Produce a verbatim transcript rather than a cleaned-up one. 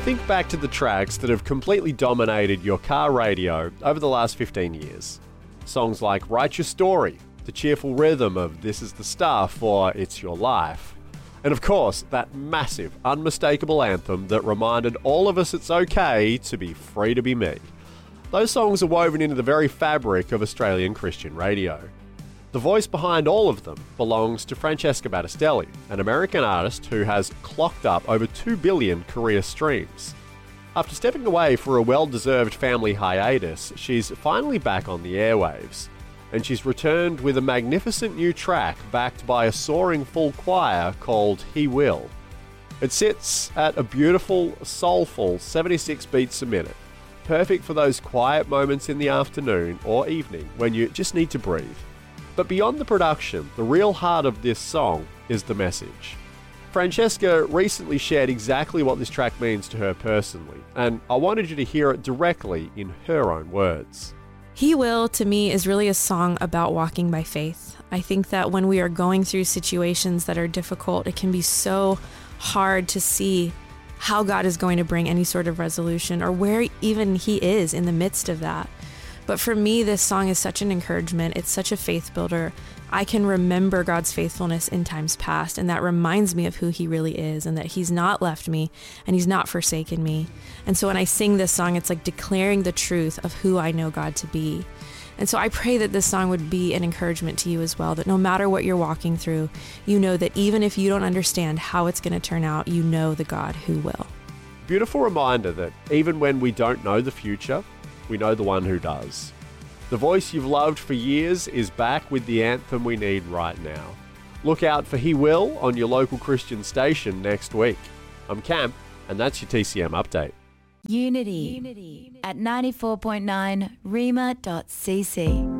Think back to the tracks that have completely dominated your car radio over the last fifteen years. Songs like Write Your Story, the cheerful rhythm of This Is the Stuff or It's Your Life. And of course, that massive, unmistakable anthem that reminded all of us it's okay to be free to be me. Those songs are woven into the very fabric of Australian Christian radio. The voice behind all of them belongs to Francesca Battistelli, an American artist who has clocked up over two billion career streams. After stepping away for a well-deserved family hiatus, she's finally back on the airwaves. And she's returned with a magnificent new track backed by a soaring full choir called He Will. It sits at a beautiful, soulful seventy-six beats a minute, perfect for those quiet moments in the afternoon or evening when you just need to breathe. But beyond the production, the real heart of this song is the message. Francesca recently shared exactly what this track means to her personally, and I wanted you to hear it directly in her own words. He Will, to me, is really a song about walking by faith. I think that when we are going through situations that are difficult, it can be so hard to see how God is going to bring any sort of resolution or where even He is in the midst of that. But for me, this song is such an encouragement. It's such a faith builder. I can remember God's faithfulness in times past, and that reminds me of who He really is and that He's not left me and He's not forsaken me. And so when I sing this song, it's like declaring the truth of who I know God to be. And so I pray that this song would be an encouragement to you as well, that no matter what you're walking through, you know that even if you don't understand how it's going to turn out, you know the God who will. Beautiful reminder that even when we don't know the future, we know the one who does. The voice you've loved for years is back with the anthem we need right now. Look out for He Will on your local Christian station next week. I'm Cam, and that's your T C M update. Unity, Unity. At ninety-four point nine rhema dot c c.